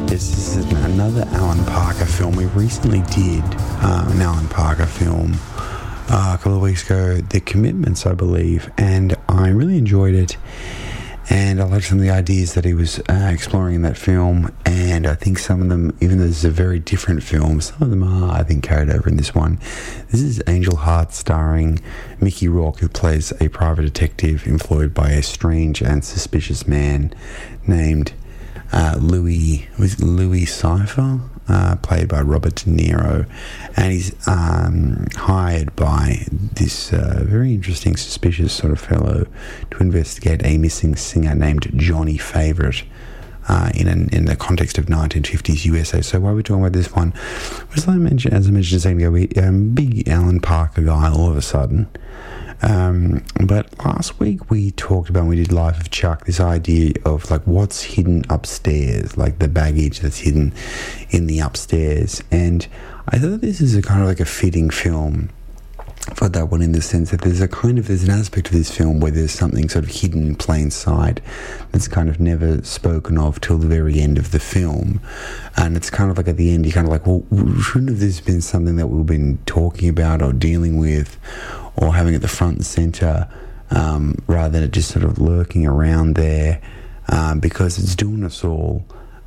This is another Alan Parker film. We recently did an Alan Parker film a couple of weeks ago, The Commitments, I believe, and I really enjoyed it. And I liked some of the ideas that he was exploring in that film, and I think some of them, even though this is a very different film, some of them are, I think, carried over in this one. This is Angel Heart, starring Mickey Rourke, who plays a private detective employed by a strange and suspicious man named Louis Cypher, played by Robert De Niro, and he's hired by this very interesting, suspicious sort of fellow to investigate a missing singer named Johnny Favorite in the context of 1950s USA. So why are we talking about this one? As I mentioned a second ago, big Alan Parker guy all of a sudden. But last week we talked about, when we did Life of Chuck, this idea of like what's hidden upstairs, like the baggage that's hidden in the upstairs. And I thought this is a kind of like a fitting film for that one, in the sense that there's an aspect of this film where there's something sort of hidden in plain sight that's kind of never spoken of till the very end of the film. And it's kind of like at the end you're kind of like, well, shouldn't have this been something that we've been talking about or dealing with or having at the front and centre, rather than it just sort of lurking around there, because it's doing us all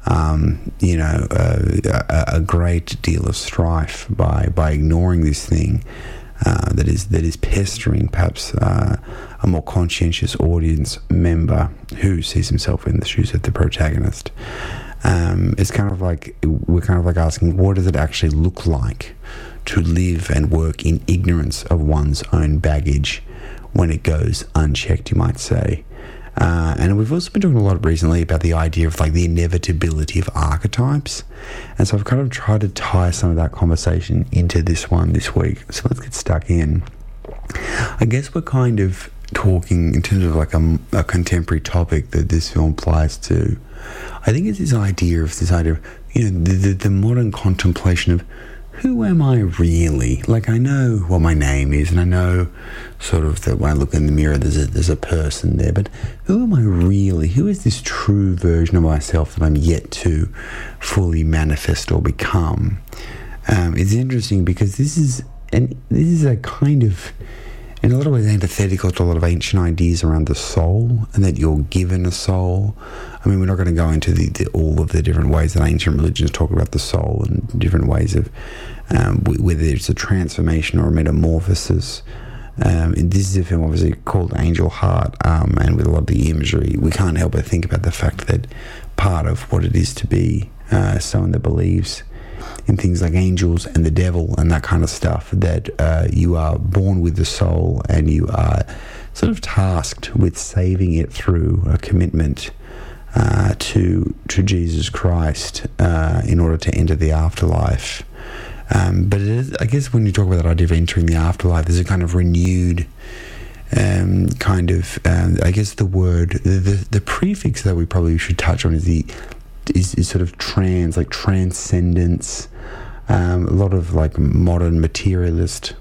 a great deal of strife by ignoring this thing that is pestering perhaps a more conscientious audience member who sees himself in the shoes of the protagonist. It's kind of like we're kind of like asking, what does it actually look like to live and work in ignorance of one's own baggage when it goes unchecked, you might say. And we've also been talking a lot recently about the idea of like the inevitability of archetypes, and so I've kind of tried to tie some of that conversation into this one this week. So let's get stuck in. I guess we're kind of talking in terms of like a contemporary topic that this film applies to. I think it's this idea of the modern contemplation of, who am I really? Like, I know what my name is, and I know sort of that when I look in the mirror there's a person there, but who am I really? Who is this true version of myself that I'm yet to fully manifest or become? It's interesting because this is a kind of, in a lot of ways, antithetical to a lot of ancient ideas around the soul, and that you're given a soul. I mean, we're not going to go into all of the different ways that ancient religions talk about the soul, and different ways of whether it's a transformation or a metamorphosis. This is a film obviously called Angel Heart, and with a lot of the imagery, we can't help but think about the fact that part of what it is to be someone that believes in things like angels and the devil and that kind of stuff, that you are born with the soul and you are sort of tasked with saving it through a commitment to Jesus Christ in order to enter the afterlife. But it is, I guess when you talk about that idea of entering the afterlife, there's a kind of renewed I guess the word, the prefix that we probably should touch on is sort of transcendence. A lot of like modern materialist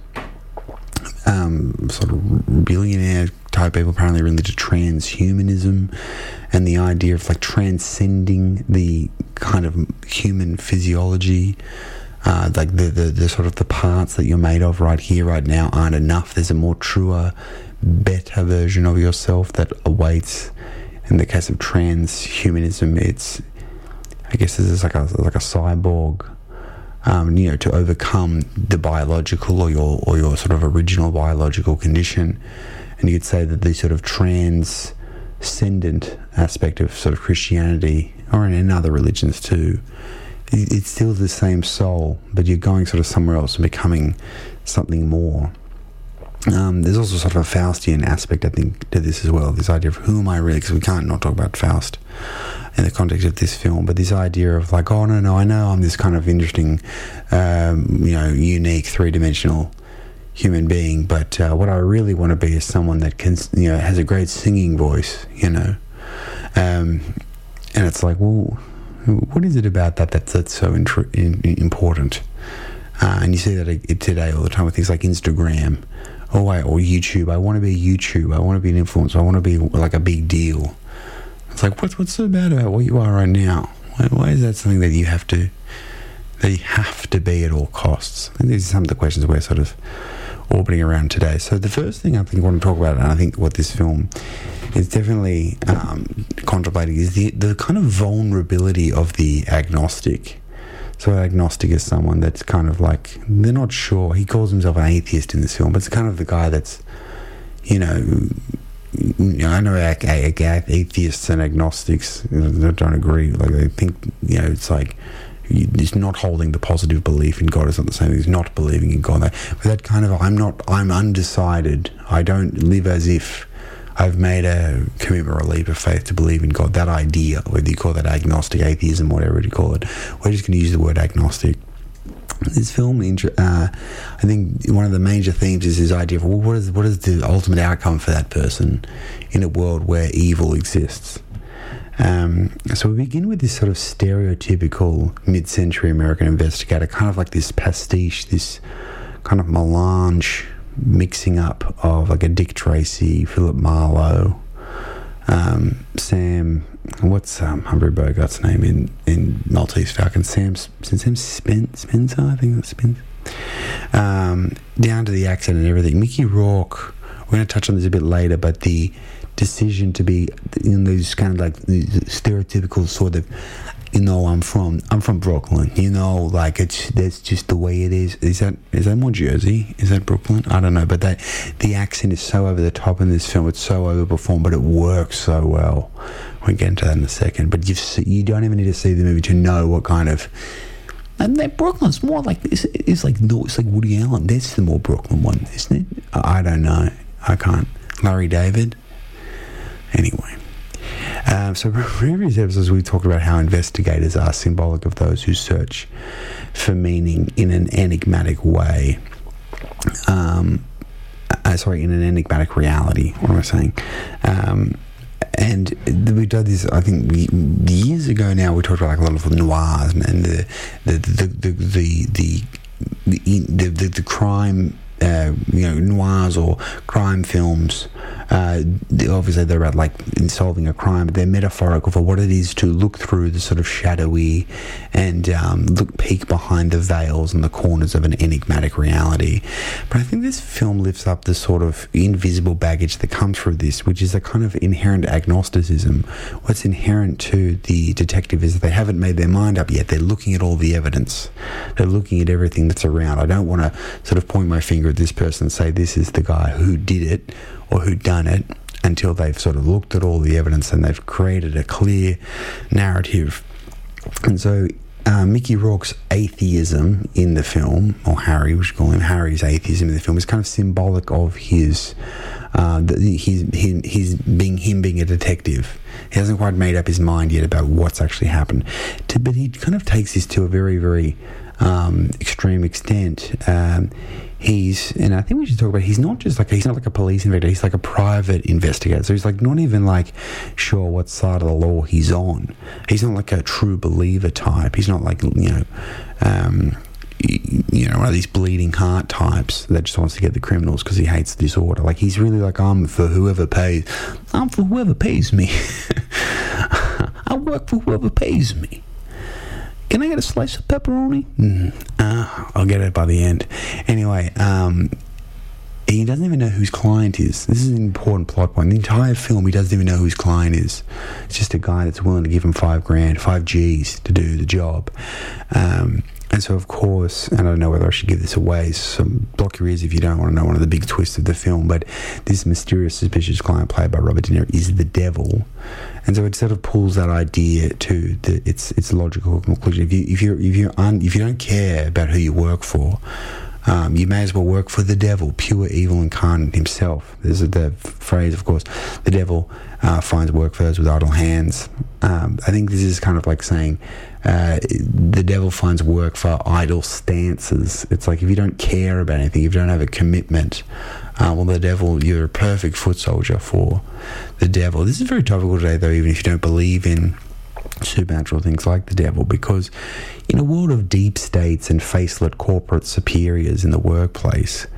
sort of billionaire type people apparently are into transhumanism, and the idea of like transcending the kind of human physiology. Like the sort of the parts that you're made of right here, right now aren't enough. There's a more truer, better version of yourself that awaits. In the case of transhumanism, it's, I guess this is like a cyborg, to overcome the biological or your sort of original biological condition. And you could say that the sort of transcendent aspect of sort of Christianity, or in other religions too, it's still the same soul, but you're going sort of somewhere else and becoming something more. There's also sort of a Faustian aspect, I think, to this as well. This idea of who am I really? Because we can't not talk about Faust in the context of this film. But this idea of like, oh no, I know I'm this kind of interesting, unique, three-dimensional human being. But what I really want to be is someone that can, has a great singing voice. And it's like, well, what is it about that's so important? And you see that today all the time with things like Instagram or YouTube. I want to be YouTube. I want to be an influencer. I want to be like a big deal. It's like, what's so bad about what you are right now? Why is that something that you have to be at all costs? I think these are some of the questions we're sort of orbiting around today. So the first thing I think I want to talk about, and I think what this film is definitely contemplating, is the kind of vulnerability of the agnostic. So agnostic is someone that's kind of like, they're not sure. He calls himself an atheist in this film, but it's kind of the guy that's, I know atheists and agnostics don't agree. Like, they think, it's like, it's not holding the positive belief in God is not the same as not believing in God. But that kind of, I'm undecided. I don't live as if I've made a commitment or a leap of faith to believe in God. That idea, whether you call that agnostic, atheism, whatever you call it, we're just going to use the word agnostic. This film, I think one of the major themes is this idea of, well, what is the ultimate outcome for that person in a world where evil exists? So we begin with this sort of stereotypical mid-century American investigator, kind of like this pastiche, this kind of melange mixing up of like a Dick Tracy, Philip Marlowe, Sam, what's Humphrey Bogart's name in Maltese Falcon? Sam Spencer, I think that's Spencer. Down to the accent and everything. Mickey Rourke, we're going to touch on this a bit later, but the decision to be in these kind of like stereotypical sort of, I'm from Brooklyn, like that's just the way it is. Is that more Jersey? Is that Brooklyn? I don't know, but the accent is so over the top in this film. It's so overperformed, but it works so well. We'll get into that in a second. But you don't even need to see the movie to know what kind of. And that Brooklyn's more like this. It's like Woody Allen. That's the more Brooklyn one, isn't it? I don't know. I can't. Larry David. Anyway. So previous episodes we talked about how investigators are symbolic of those who search for meaning in an enigmatic way. In an enigmatic reality. What am I saying? And we did this, I think, years ago now. We talked about like a lot of noirs and the crime. Noirs or crime films, obviously they're about like solving a crime, but they're metaphorical for what it is to look through the sort of shadowy and peek behind the veils and the corners of an enigmatic reality. But I think this film lifts up the sort of invisible baggage that comes through this, which is a kind of inherent agnosticism. What's inherent to the detective is that they haven't made their mind up yet. They're looking at all the evidence. They're looking at everything that's around. I don't want to sort of point my finger at this person and say this is the guy who did it or who done it until they've sort of looked at all the evidence and they've created a clear narrative. And so Mickey Rourke's atheism in the film, or Harry, we should call him Harry's atheism in the film, is kind of symbolic of his being a detective. He hasn't quite made up his mind yet about what's actually happened. But he kind of takes this to a very, very extreme extent. And I think we should talk about, he's not like a police investigator, he's like a private investigator. So he's like not even like sure what side of the law he's on. He's not like a true believer type. He's not like, one of these bleeding heart types that just wants to get the criminals because he hates disorder. Like, he's really like, I'm for whoever pays me. I work for whoever pays me. Can I get a slice of pepperoni? I'll get it by the end. Anyway, he doesn't even know who his client is. This is an important plot point. The entire film, he doesn't even know who his client is. It's just a guy that's willing to give him $5 G's to do the job. And so, of course, and I don't know whether I should give this away, so block your ears if you don't want to know one of the big twists of the film, but this mysterious, suspicious client played by Robert De Niro is the devil. And so it sort of pulls that idea to its logical conclusion. If you don't care about who you work for, you may as well work for the devil, pure evil incarnate himself. There's the phrase, of course, the devil finds work for those with idle hands. I think this is kind of like saying the devil finds work for idle stances. It's like if you don't care about anything, if you don't have a commitment, the devil, you're a perfect foot soldier for the devil. This is very topical today, though, even if you don't believe in supernatural things like the devil, because in a world of deep states and facelet corporate superiors in the workplace,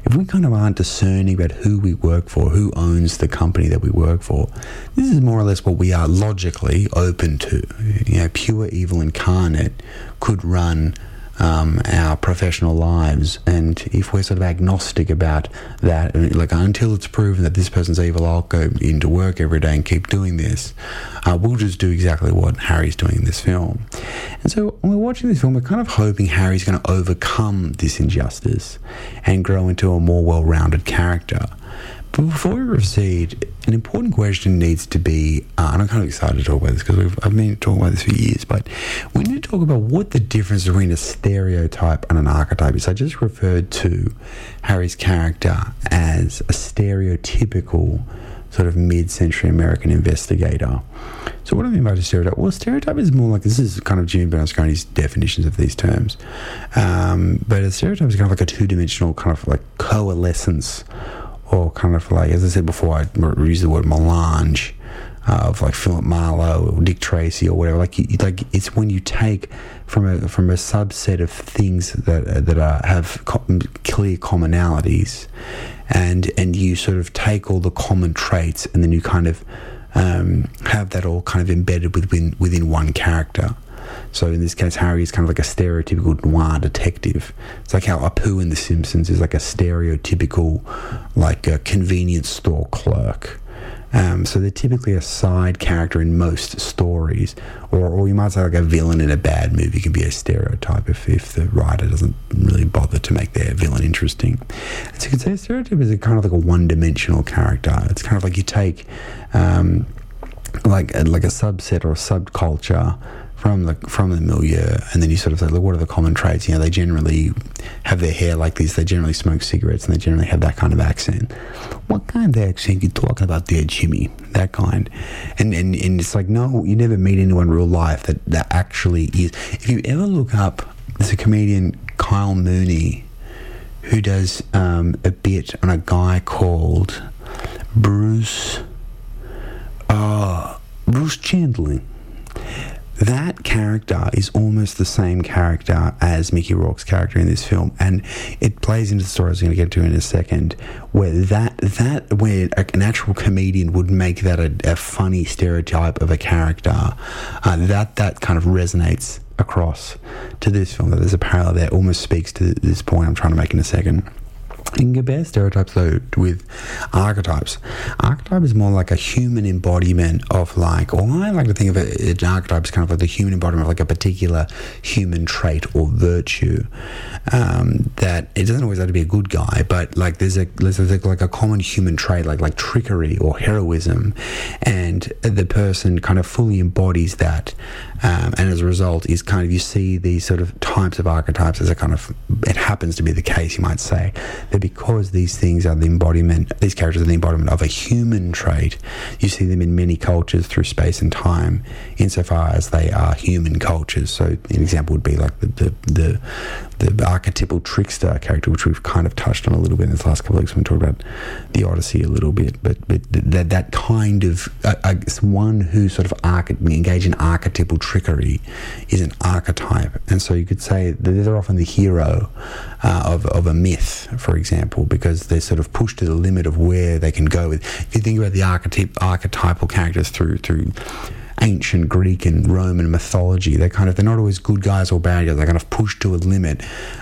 if we kind of aren't discerning about who we work for, who owns the company that we work for, this is more or less what we are logically open to. Pure evil incarnate could run our professional lives, and if we're sort of agnostic about that, like until it's proven that this person's evil, I'll go into work every day and keep doing this. We'll just do exactly what Harry's doing in this film. And so when we're watching this film, we're kind of hoping Harry's going to overcome this injustice and grow into a more well-rounded character. But before we proceed, an important question needs to be, and I'm kind of excited to talk about this because I've been talking about this for years, but we need to talk about what the difference between a stereotype and an archetype is. I just referred to Harry's character as a stereotypical sort of mid-century American investigator. So what do I mean by a stereotype? Well, a stereotype is more like, this is kind of Jimmy Bernasconi's definitions of these terms, but a stereotype is kind of like a two-dimensional kind of like coalescence, or kind of like, as I said before, I use the word melange of like Philip Marlowe or Dick Tracy or whatever. Like it's when you take from a subset of things that have clear commonalities, and you sort of take all the common traits, and then you kind of have that all kind of embedded within one character. So in this case, Harry is kind of like a stereotypical noir detective. It's like how Apu in The Simpsons is like a stereotypical, like a convenience store clerk. So they're typically a side character in most stories, or you might say like a villain in a bad movie can be a stereotype if the writer doesn't really bother to make their villain interesting. And so you could say a stereotype is a kind of like a one-dimensional character. It's kind of like you take like a subset or a subculture from the milieu, and then you sort of say, look, what are the common traits? They generally have their hair like this, they generally smoke cigarettes, and they generally have that kind of accent. What kind of accent are you talking about there, Jimmy? That kind. And it's like, no, you never meet anyone in real life that actually is. If you ever look up, there's a comedian, Kyle Mooney, who does a bit on a guy called Bruce Chandling. That character is almost the same character as Mickey Rourke's character in this film, and it plays into the story I was going to get to in a second, where where an actual comedian would make that a funny stereotype of a character, that kind of resonates across to this film. That there's a parallel there, almost speaks to this point I'm trying to make in a second. You can compare stereotypes, though, with archetypes. Archetype is more like a human embodiment of like, or I like to think of an archetype as kind of like the human embodiment of like a particular human trait or virtue. That it doesn't always have to be a good guy, but like there's like a common human trait like trickery or heroism, and the person kind of fully embodies that, and as a result is kind of, you see these sort of types of archetypes as a kind of, it happens to be the case, you might say, that because these things are the embodiment, these characters are the embodiment of a human trait, you see them in many cultures through space and time, insofar as they are human cultures. So an example would be like the archetypal trickster character, which we've kind of touched on a little bit in this last couple of weeks when we talked about the Odyssey a little bit, but that kind of one who sort of engage in archetypal trickery is an archetype. And so you could say that they're often the hero of a myth, for example, because they're sort of pushed to the limit of where they can go with. If you think about the archetypal characters through ancient Greek and Roman mythology, they're not always good guys or bad guys. They're kind of pushed to a limit.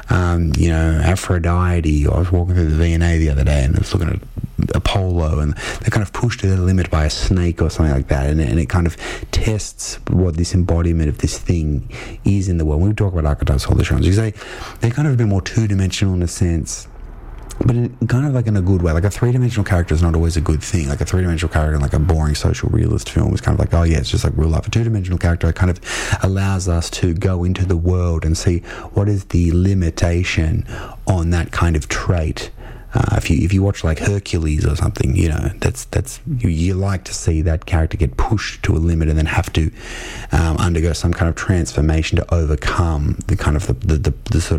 Aphrodite, I was walking through the V&A the other day and I was looking at Apollo, and they're kind of pushed to the limit by a snake or something like that, and it kind of tests what this embodiment of this thing is in the world. When we talk about archetypes all the time, you say they're kind of a bit more two-dimensional in a sense, but kind of like in a good way. Like a three-dimensional character is not always a good thing. Like a three-dimensional character in like a boring social realist film is kind of like, oh yeah, it's just like real life. A two-dimensional character kind of allows us to go into the world and see what is the limitation on that kind of trait. If you watch like Hercules or something, that's you like to see that character get pushed to a limit and then have to undergo some kind of transformation to overcome the kind of the sort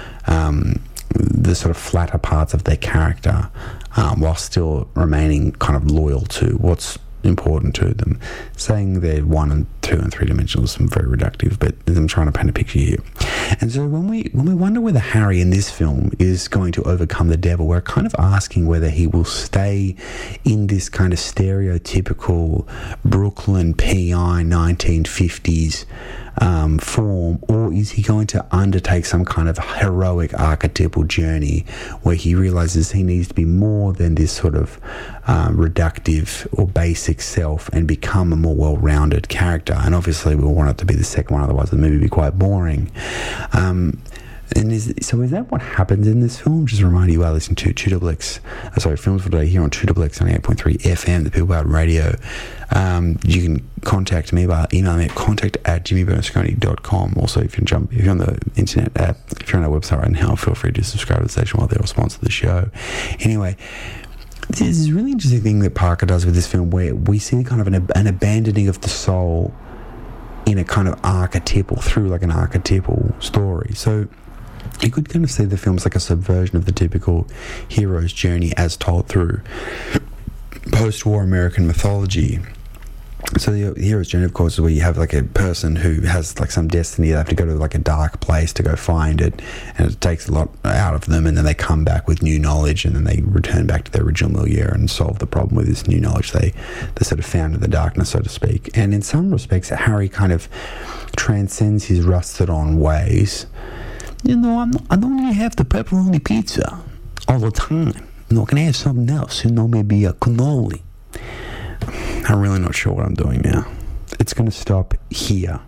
of flatter parts of their character, while still remaining kind of loyal to what's important to them. Saying they're 1 and 2 and 3 dimensional is very reductive, but I'm trying to paint a picture here. And so when we wonder whether Harry in this film is going to overcome the devil, we're kind of asking whether he will stay in this kind of stereotypical Brooklyn PI 1950s form, or is he going to undertake some kind of heroic archetypal journey where he realizes he needs to be more than this sort of reductive or basic self and become a more well-rounded character? And obviously we want it to be the second one, otherwise the movie would be quite boring. And is that what happens in this film? Just remind you, while listening to Films for Today here on 2XX 98.3 FM, the People About Radio. You can contact me by emailing me at contact@jimmybernasconi.com. Also, if you're on the internet, if you're on our website right now, feel free to subscribe to the station while they're a sponsor of the show. Anyway, there's this really interesting thing that Parker does with this film, where we see kind of an abandoning of the soul in a kind of through an archetypal story. So you could kind of see the film as like a subversion of the typical hero's journey as told through post-war American mythology. So the hero's journey, of course, is where you have like a person who has like some destiny. They have to go to like a dark place to go find it, and it takes a lot out of them, and then they come back with new knowledge, and then they return back to their original milieu and solve the problem with this new knowledge they sort of found in the darkness, so to speak. And in some respects, Harry kind of transcends his rusted on ways. I don't really have the pepperoni pizza all the time. Can I have something else? Maybe a cannoli. I'm really not sure what I'm doing now. It's going to stop here.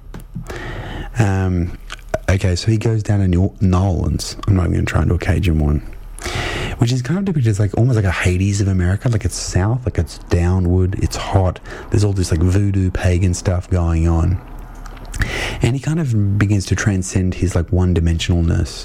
Okay, so he goes down to New Orleans. I'm not even going to try and do a Cajun one. Which is kind of depicted as like almost like a Hades of America. Like it's south, like it's downward, it's hot. There's all this like voodoo pagan stuff going on. And he kind of begins to transcend his like one-dimensionalness,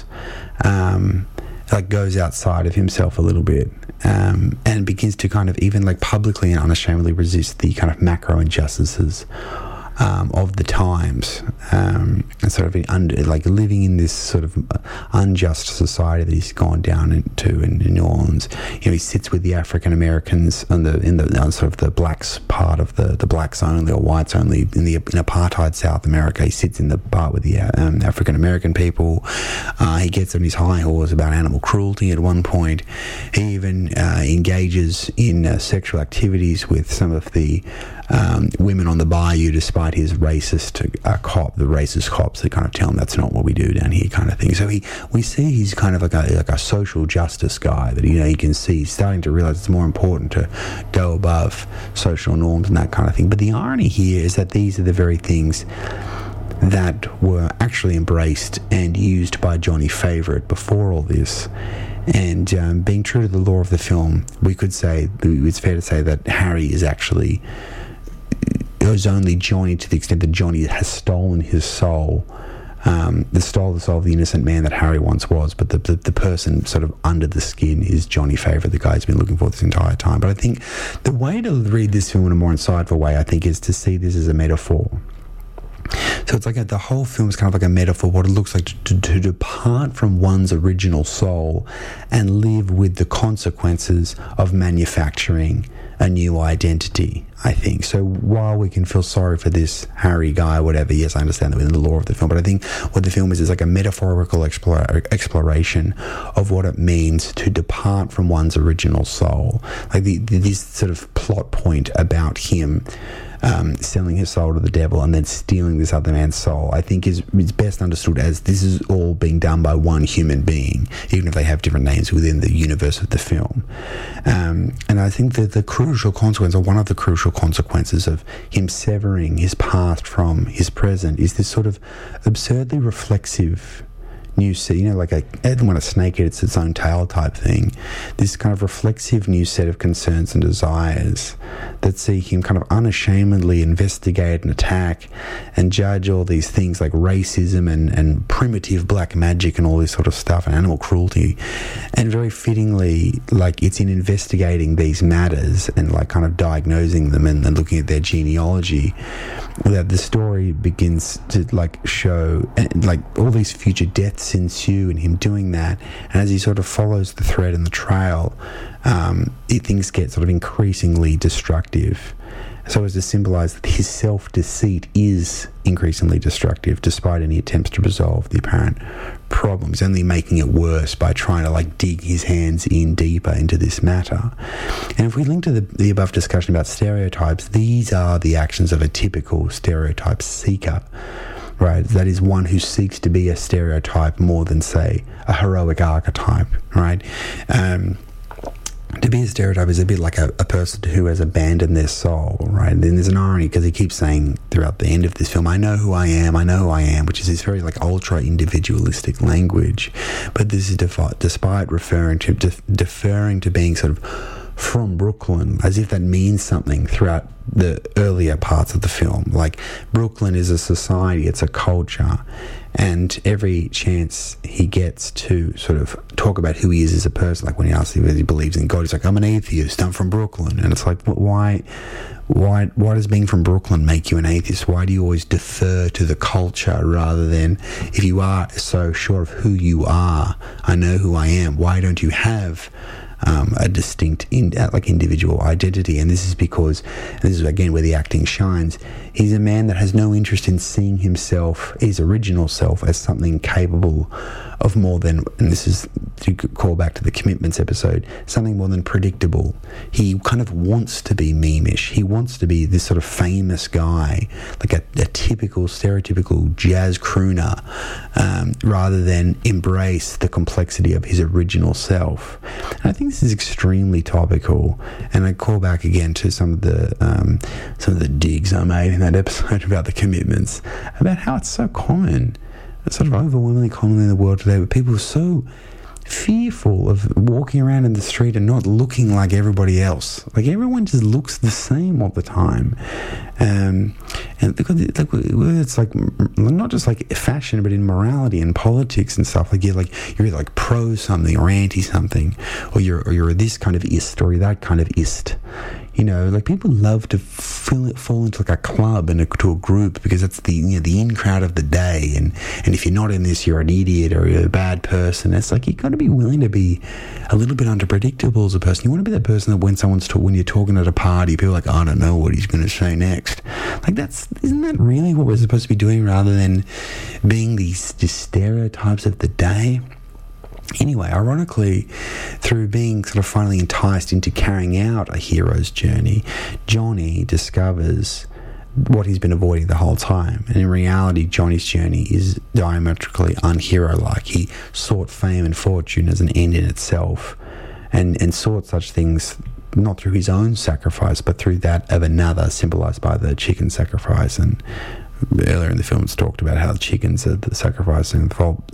like goes outside of himself a little bit, and begins to kind of even like publicly and unashamedly resist the kind of macro injustices of the times, and sort of like living in this sort of unjust society that he's gone down into in New Orleans. He sits with the African Americans in sort of the blacks part of the blacks only or whites only in apartheid South America. He sits in the part with the African American people. He gets on his high horse about animal cruelty at one point. He even engages in sexual activities with some of the women on the bayou, despite his racist racist cops that kind of tell him that's not what we do down here, kind of thing. So we see he's kind of like a social justice guy that you can see he's starting to realize it's more important to go above social norms and that kind of thing. But the irony here is that these are the very things that were actually embraced and used by Johnny Favorite before all this. And being true to the lore of the film, it's fair to say that Harry is actually only Johnny to the extent that Johnny has stolen his soul, stole the soul of the innocent man that Harry once was, but the person sort of under the skin is Johnny Favorite, the guy who's been looking for this entire time. But I think the way to read this film in a more insightful way, I think, is to see this as a metaphor. So it's like the whole film is kind of like a metaphor, what it looks like to depart from one's original soul and live with the consequences of manufacturing a new identity, I think. So while we can feel sorry for this Harry guy, whatever, yes, I understand that within the lore of the film, but I think what the film is like a metaphorical exploration of what it means to depart from one's original soul. Like this sort of plot point about him selling his soul to the devil and then stealing this other man's soul, I think is best understood as this is all being done by one human being, even if they have different names within the universe of the film. And I think that the crucial consequence, or one of the crucial consequences of him severing his past from his present, is this sort of absurdly reflexive new set, like when a snake eats its own tail type thing, this kind of reflexive new set of concerns and desires that see him kind of unashamedly investigate and attack and judge all these things like racism and primitive black magic and all this sort of stuff and animal cruelty. And very fittingly, like it's in investigating these matters and like kind of diagnosing them and looking at their genealogy that the story begins to like show like all these future deaths ensue and him doing that. And as he sort of follows the thread and the trail, things get sort of increasingly destructive. so as to symbolize that his self-deceit is increasingly destructive despite any attempts to resolve the apparent problem. He's only making it worse by trying to dig his hands in deeper into this matter. And if we link to the above discussion about stereotypes, these are the actions of a typical stereotype seeker, right? That is one who seeks to be a stereotype more than, say, a heroic archetype, right? To be a stereotype is a bit like a person who has abandoned their soul, right? And then there's an irony because he keeps saying throughout the end of this film, I know who I am, which is this very ultra-individualistic language. But this is despite deferring to being sort of from Brooklyn, as if that means something throughout the earlier parts of the film. Like, Brooklyn is a society, it's a culture, and every chance he gets to sort of talk about who he is as a person, like when he asks if he believes in God, he's like, I'm an atheist, I'm from Brooklyn. And it's like, why does being from Brooklyn make you an atheist? Why do you always defer to the culture rather than, if you are so sure of who you are, I know who I am, why don't you have a distinct individual identity? And this is because, and this is again where the acting shines, he's a man that has no interest in seeing himself, his original self, as something capable of more than, and this is to call back to the Commitments episode, something more than predictable. He kind of wants to be memeish. He wants to be this sort of famous guy, like a typical, stereotypical jazz crooner, rather than embrace the complexity of his original self. And I think this is extremely topical, and I call back again to some of the digs I made in that episode about the Commitments, about how it's so common, it's sort of overwhelmingly common in the world today, where people are so fearful of walking around in the street and not looking like everybody else. Like, everyone just looks the same all the time, and it's like not just like fashion, but in morality and politics and stuff. You're either pro something or anti something, or you're this kind of ist or that kind of ist. People love to fall into a club and to a group because that's the in crowd of the day, and if you're not in this, you're an idiot or you're a bad person. It's like, you got to be willing to be a little bit unpredictable as a person. You want to be that person that when you're talking at a party, people are like, I don't know what he's going to say next. Isn't that really what we're supposed to be doing, rather than being these stereotypes of the day? Anyway, ironically, through being sort of finally enticed into carrying out a hero's journey, Johnny discovers what he's been avoiding the whole time. And in reality, Johnny's journey is diametrically unhero-like. He sought fame and fortune as an end in itself, and sought such things not through his own sacrifice, but through that of another, symbolized by the chicken sacrifice. And earlier in the film, it's talked about how the chickens are the sacrificing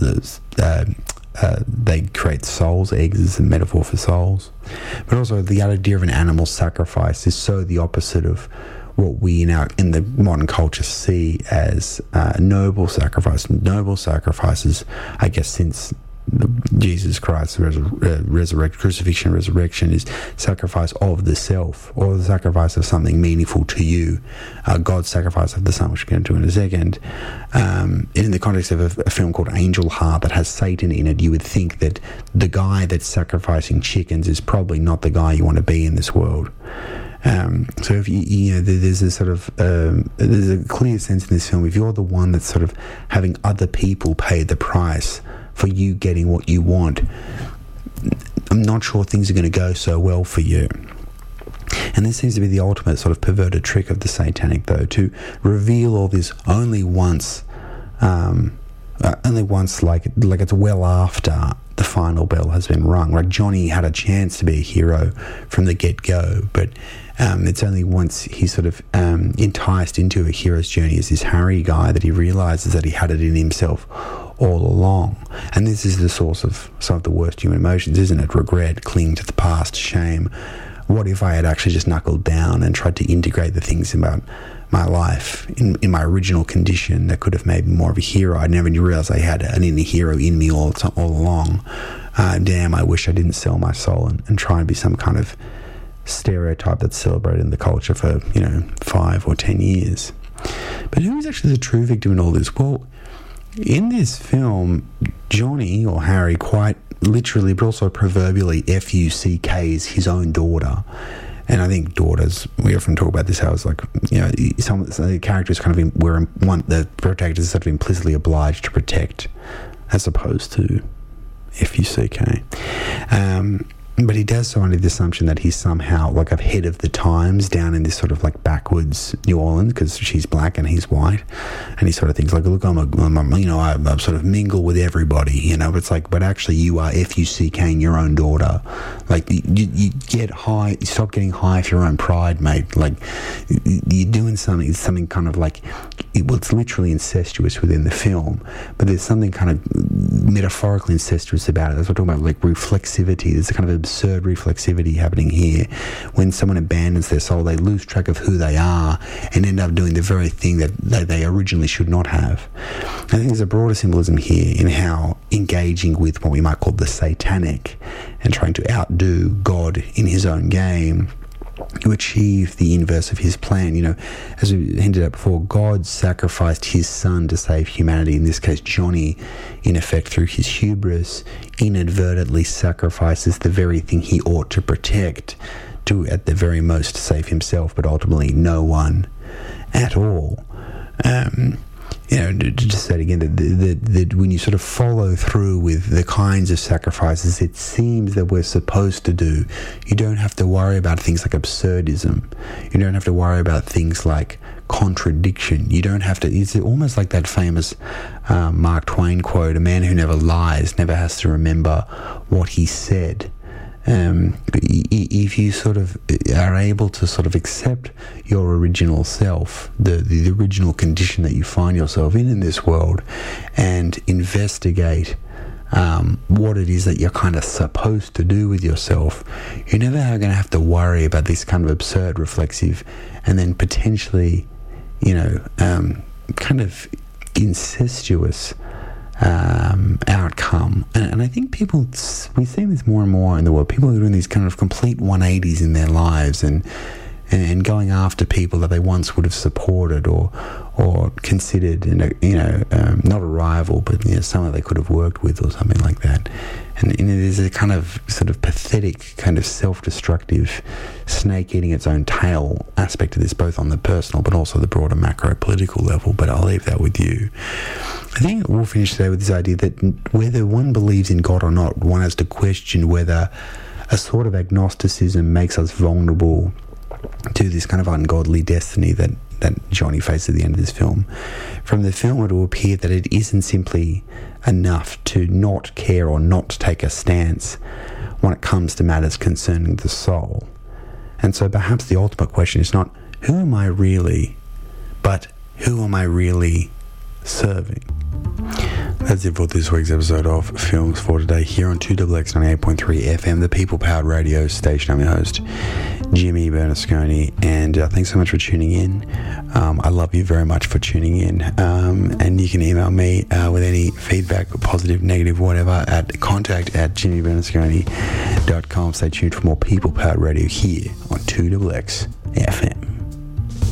they create souls. Eggs is a metaphor for souls. But also, the idea of an animal sacrifice is so the opposite of what we in the modern culture see as noble sacrifice. Noble sacrifices, I guess, since Jesus Christ's crucifixion, resurrection, is sacrifice of the self, or the sacrifice of something meaningful to you. God's sacrifice of the Son, which we're going to do in a second. In the context of a film called Angel Heart that has Satan in it, you would think that the guy that's sacrificing chickens is probably not the guy you want to be in this world. So if there's a sort of there's a clear sense in this film, if you're the one that's sort of having other people pay the price for you getting what you want, I'm not sure things are going to go so well for you. And this seems to be the ultimate sort of perverted trick of the satanic, though, to reveal all this only once, like it's well after the final bell has been rung. Like, Johnny had a chance to be a hero from the get-go, but it's only once he's sort of enticed into a hero's journey as this Harry guy that he realizes that he had it in himself all along. And this is the source of some of the worst human emotions, isn't it? Regret, clinging to the past, shame. What if I had actually just knuckled down and tried to integrate the things about my life in my original condition that could have made me more of a hero? I never realized I had an inner hero in me all along. Damn, I wish I didn't sell my soul and try and be some kind of stereotype that's celebrated in the culture for 5 or 10 years. But who is actually the true victim in all this? Well, in this film, Johnny, or Harry, quite literally but also proverbially FUCKs his own daughter. And I think daughters, we often talk about this, how it's like, you know, some of the characters kind of the protagonist is sort of implicitly obliged to protect, as opposed to F-U-C-K. But he does so under the assumption that he's somehow like ahead of the times down in this sort of like backwoods New Orleans, because she's black and he's white, and he sort of thinks like, look, I'm sort of mingle with everybody, you know. But it's like, but actually you are F-U-C-K-ing your own daughter. Like you get high, you stop getting high for your own pride, mate. Like you're doing something kind of like, it's literally incestuous within the film, but there's something kind of metaphorically incestuous about it. That's what I'm talking about, like reflexivity. There's a kind of absurd reflexivity happening here. When someone abandons their soul, they lose track of who they are and end up doing the very thing that they originally should not have. I think there's a broader symbolism here in how engaging with what we might call the satanic and trying to outdo God in his own game, to achieve the inverse of his plan. You know, as we hinted at before, God sacrificed his son to save humanity. In this case, Johnny, in effect, through his hubris, inadvertently sacrifices the very thing he ought to protect to, at the very most, save himself, but ultimately no one at all. You know, to just say it again, that when you sort of follow through with the kinds of sacrifices it seems that we're supposed to do, you don't have to worry about things like absurdism. You don't have to worry about things like contradiction. You don't have to, it's almost like that famous Mark Twain quote, a man who never lies never has to remember what he said. If you sort of are able to sort of accept your original self, the original condition that you find yourself in this world, and investigate what it is that you're kind of supposed to do with yourself, you're never going to have to worry about this kind of absurd, reflexive, and then potentially, you know, kind of incestuous outcome. And I think we see this more and more in the world. People are doing these kind of complete 180s in their lives and going after people that they once would have supported or considered, not a rival, but someone they could have worked with or something like that. And there's a kind of sort of pathetic, kind of self-destructive, snake eating its own tail aspect of this, both on the personal but also the broader macro-political level. But I'll leave that with you. I think we'll finish today with this idea that whether one believes in God or not, one has to question whether a sort of agnosticism makes us vulnerable to this kind of ungodly destiny that Johnny faces at the end of this film. From the film, it will appear that it isn't simply enough to not care or not take a stance when it comes to matters concerning the soul. And so perhaps the ultimate question is not, who am I really, but who am I really serving? That's it for this week's episode of Films for Today here on 2XX 98.3 FM, the people-powered radio station. I'm your host, Jimmy Bernasconi, and thanks so much for tuning in. I love you very much for tuning in, and you can email me with any feedback, positive, negative, whatever, at contact@jimmybernasconi.com. Stay tuned for more people-powered radio here on 2XX FM.